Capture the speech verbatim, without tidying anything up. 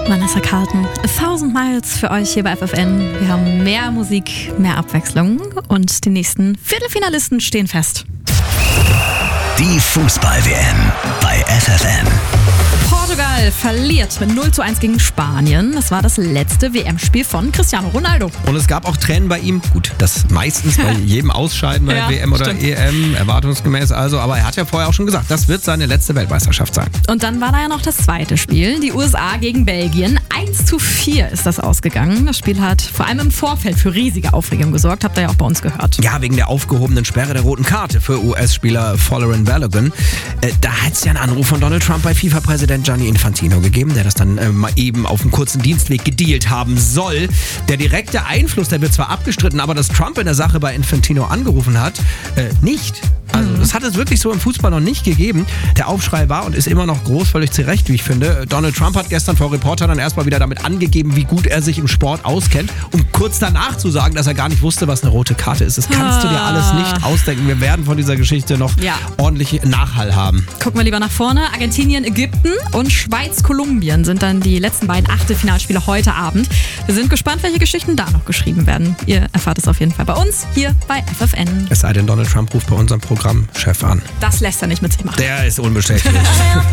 Vanessa Carlton, A Thousand Miles für euch hier bei F F N. Wir haben mehr Musik, mehr Abwechslung und die nächsten Viertelfinalisten stehen fest. Die Fußball-W M bei F F N. Portugal verliert mit null zu eins gegen Spanien. Das war das letzte W M-Spiel von Cristiano Ronaldo. Und es gab auch Tränen bei ihm. Gut, das meistens bei jedem Ausscheiden bei Ja, W M oder stimmt. E M, erwartungsgemäß also. Aber er hat ja vorher auch schon gesagt, das wird seine letzte Weltmeisterschaft sein. Und dann war da ja noch das zweite Spiel, die U S A gegen Belgien. eins zu vier ist das ausgegangen. Das Spiel hat vor allem im Vorfeld für riesige Aufregung gesorgt. Habt ihr ja auch bei uns gehört. Ja, wegen der aufgehobenen Sperre der roten Karte für U S-Spieler Folarin Balogun. Äh, da hat es ja einen Anruf von Donald Trump bei FIFA-Präsident Gianni Infantino gegeben, der das dann äh, mal eben auf einem kurzen Dienstweg gedealt haben soll. Der direkte Einfluss, der wird zwar abgestritten, aber dass Trump in der Sache bei Infantino angerufen hat, äh, nicht. Also das hat es wirklich so im Fußball noch nicht gegeben. Der Aufschrei war und ist immer noch groß, völlig zu Recht, wie ich finde. Donald Trump hat gestern vor Reportern dann erstmal wieder damit angegeben, wie gut er sich im Sport auskennt, um kurz danach zu sagen, dass er gar nicht wusste, was eine rote Karte ist. Das kannst du dir alles nicht ausdenken. Wir werden von dieser Geschichte noch Ja. ordentlich Nachhall haben. Gucken wir lieber nach vorne. Argentinien, Ägypten und Schweiz, Kolumbien sind dann die letzten beiden Achtelfinalspiele heute Abend. Wir sind gespannt, welche Geschichten da noch geschrieben werden. Ihr erfahrt es auf jeden Fall bei uns hier bei F F N. Es sei denn, Donald Trump ruft bei unserem Programmchef an. Das lässt er nicht mit sich machen. Der ist unbestechlich.